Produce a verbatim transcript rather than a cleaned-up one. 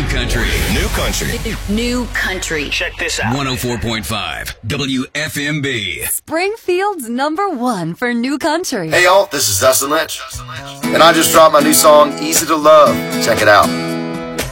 country. New country. New country. Check this out. one oh four point five W F M B. Springfield's number one for new country. Hey y'all, this is Dustin Lynch. And I just dropped my new song, Easy to Love. Check it out.